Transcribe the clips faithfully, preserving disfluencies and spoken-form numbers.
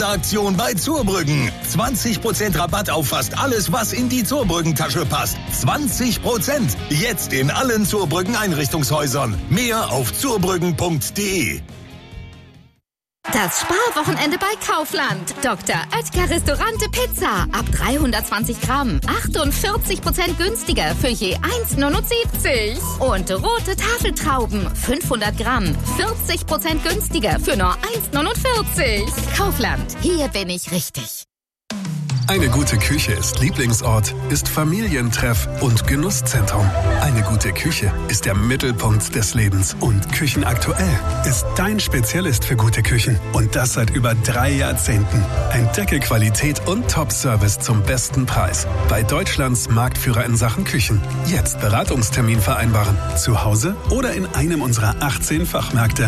Sonderaktion bei Zurbrüggen. zwanzig Prozent Rabatt auf fast alles, was in die Zurbrüggen-Tasche passt. zwanzig Prozent. Jetzt in allen Zurbrüggen-Einrichtungshäusern. Mehr auf zurbrüggen punkt de. Das Sparwochenende bei Kaufland. Doktor Oetker Restaurante Pizza. Ab dreihundertzwanzig Gramm. achtundvierzig Prozent günstiger für je eins neunundsiebzig. Und rote Tafeltrauben. fünfhundert Gramm. vierzig Prozent günstiger für nur eins neunundvierzig. Kaufland. Hier bin ich richtig. Eine gute Küche ist Lieblingsort, ist Familientreff und Genusszentrum. Eine gute Küche ist der Mittelpunkt des Lebens. Und Küchenaktuell ist dein Spezialist für gute Küchen. Und das seit über drei Jahrzehnten. Entdecke Qualität und Top-Service zum besten Preis. Bei Deutschlands Marktführer in Sachen Küchen. Jetzt Beratungstermin vereinbaren. Zu Hause oder in einem unserer achtzehn Fachmärkte.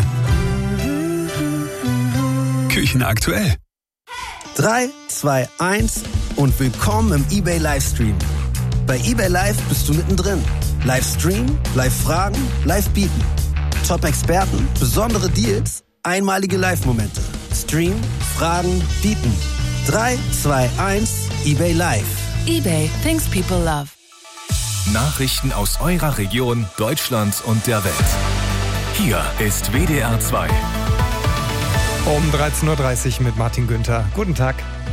Küchenaktuell. drei, zwei, eins und willkommen im eBay Livestream. Bei eBay Live bist du mittendrin. Livestream, Live-Fragen, Live-Bieten. Top-Experten, besondere Deals, einmalige Live-Momente. Stream, Fragen, Bieten. drei, zwei, eins, eBay Live. eBay, things people love. Nachrichten aus eurer Region, Deutschland und der Welt. Hier ist W D R zwei. Um dreizehn Uhr dreißig mit Martin Günther. Guten Tag.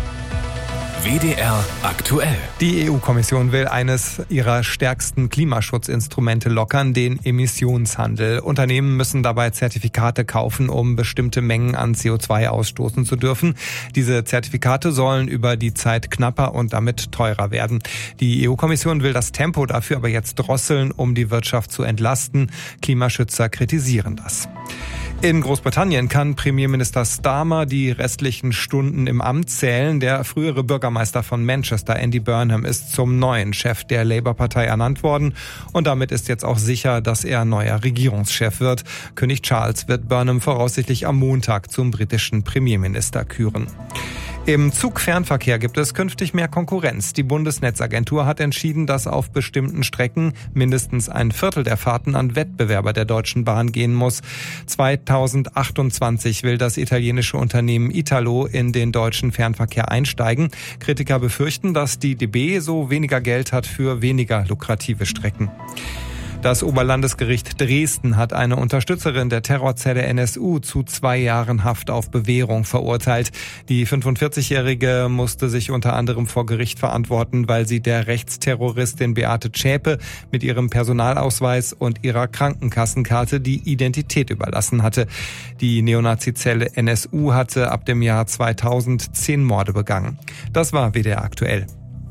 W D R aktuell. Die E U-Kommission will eines ihrer stärksten Klimaschutzinstrumente lockern, den Emissionshandel. Unternehmen müssen dabei Zertifikate kaufen, um bestimmte Mengen an C O zwei ausstoßen zu dürfen. Diese Zertifikate sollen über die Zeit knapper und damit teurer werden. Die E U-Kommission will das Tempo dafür aber jetzt drosseln, um die Wirtschaft zu entlasten. Klimaschützer kritisieren das. In Großbritannien kann Premierminister Starmer die restlichen Stunden im Amt zählen. Der frühere Bürgermeister von Manchester, Andy Burnham, ist zum neuen Chef der Labour-Partei ernannt worden. Und damit ist jetzt auch sicher, dass er neuer Regierungschef wird. König Charles wird Burnham voraussichtlich am Montag zum britischen Premierminister küren. Im Zugfernverkehr gibt es künftig mehr Konkurrenz. Die Bundesnetzagentur hat entschieden, dass auf bestimmten Strecken mindestens ein Viertel der Fahrten an Wettbewerber der Deutschen Bahn gehen muss. zweitausendachtundzwanzig will das italienische Unternehmen Italo in den deutschen Fernverkehr einsteigen. Kritiker befürchten, dass die D B so weniger Geld hat für weniger lukrative Strecken. Das Oberlandesgericht Dresden hat eine Unterstützerin der Terrorzelle N S U zu zwei Jahren Haft auf Bewährung verurteilt. Die fünfundvierzigjährige musste sich unter anderem vor Gericht verantworten, weil sie der Rechtsterroristin Beate Zschäpe mit ihrem Personalausweis und ihrer Krankenkassenkarte die Identität überlassen hatte. Die Neonazi-Zelle N S U hatte ab dem Jahr zweitausend zehn Morde begangen. Das war W D R aktuell.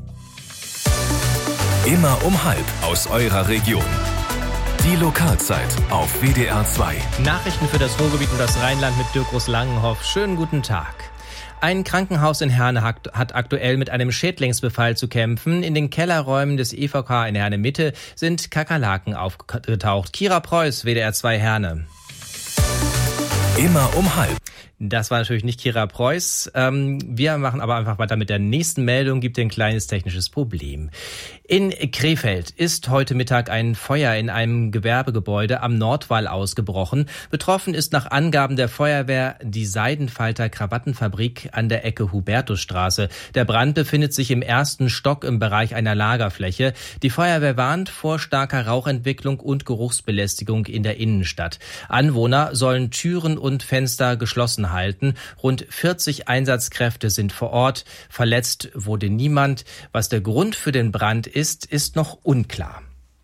Immer um halb aus eurer Region. Die Lokalzeit auf W D R zwei. Nachrichten für das Ruhrgebiet und das Rheinland mit Dirk Groß-Langenhoff. Schönen guten Tag. Ein Krankenhaus in Herne hat aktuell mit einem Schädlingsbefall zu kämpfen. In den Kellerräumen des E V K in Herne Mitte sind Kakerlaken aufgetaucht. Kira Preuß, W D R zwei Herne. Immer um halb. Das war natürlich nicht Kira Preuß. Ähm, wir machen aber einfach weiter mit der nächsten Meldung. Gibt ein kleines technisches Problem. In Krefeld ist heute Mittag ein Feuer in einem Gewerbegebäude am Nordwall ausgebrochen. Betroffen ist nach Angaben der Feuerwehr die Seidenfalter Krawattenfabrik an der Ecke Hubertusstraße. Der Brand befindet sich im ersten Stock im Bereich einer Lagerfläche. Die Feuerwehr warnt vor starker Rauchentwicklung und Geruchsbelästigung in der Innenstadt. Anwohner sollen Türen und Fenster geschlossen halten. Rund vierzig Einsatzkräfte sind vor Ort. Verletzt wurde niemand. Was der Grund für den Brand ist, ist noch unklar.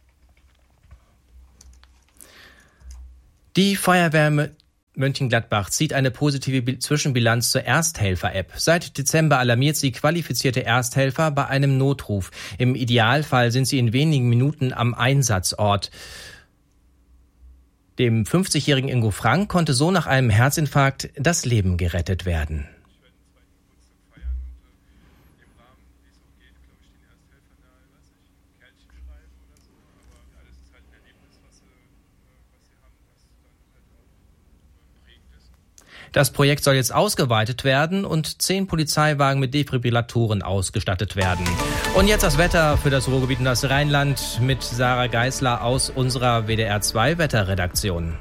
Die Feuerwehr Mönchengladbach zieht eine positive Zwischenbilanz zur Ersthelfer-App. Seit Dezember alarmiert sie qualifizierte Ersthelfer bei einem Notruf. Im Idealfall sind sie in wenigen Minuten am Einsatzort. Dem fünfzigjährigen Ingo Frank konnte so nach einem Herzinfarkt das Leben gerettet werden. Das Projekt soll jetzt ausgeweitet werden und zehn Polizeiwagen mit Defibrillatoren ausgestattet werden. Und jetzt das Wetter für das Ruhrgebiet und das Rheinland mit Sarah Geisler aus unserer W D R zwei Wetterredaktion.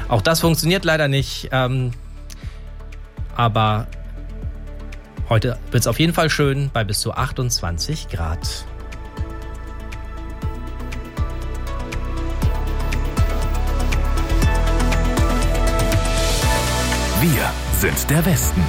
Auch das funktioniert leider nicht. Ähm, aber heute wird es auf jeden Fall schön bei bis zu achtundzwanzig Grad. Wir sind der Westen.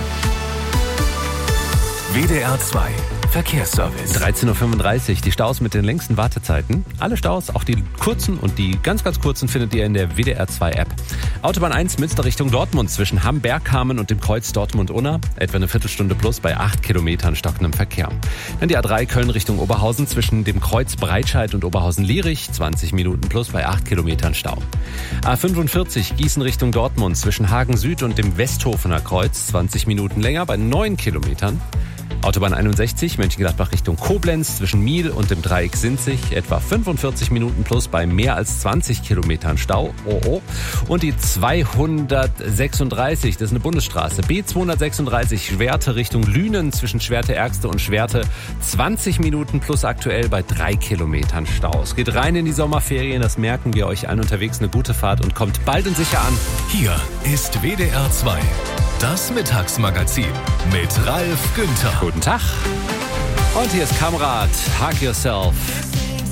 W D R zwei Verkehrsservice. dreizehn Uhr fünfunddreißig, die Staus mit den längsten Wartezeiten. Alle Staus, auch die kurzen und die ganz, ganz kurzen, findet ihr in der W D R zwei App. Autobahn eins Münster Richtung Dortmund zwischen Hamm-Bergkamen und dem Kreuz Dortmund-Unna. Etwa eine Viertelstunde plus bei acht Kilometern stockendem Verkehr. Dann die A drei Köln Richtung Oberhausen zwischen dem Kreuz Breitscheid und Oberhausen-Lierich. zwanzig Minuten plus bei acht Kilometern Stau. A fünfundvierzig Gießen Richtung Dortmund zwischen Hagen Süd und dem Westhofener Kreuz. zwanzig Minuten länger bei neun Kilometern. Autobahn einundsechzig, Mönchengladbach Richtung Koblenz zwischen Miel und dem Dreieck Sinzig, etwa fünfundvierzig Minuten plus bei mehr als zwanzig Kilometern Stau. Oh, oh. Und die zweihundertsechsunddreißig, das ist eine Bundesstraße, B zweihundertsechsunddreißig, Schwerte Richtung Lünen zwischen Schwerte-Ergste und Schwerte, zwanzig Minuten plus aktuell bei drei Kilometern Stau. Es geht rein in die Sommerferien, das merken wir euch allen unterwegs, eine gute Fahrt und kommt bald und sicher an. Hier ist W D R zwei. Das Mittagsmagazin mit Ralf Günther. Guten Tag. Und hier ist Kamrat, Hug Yourself.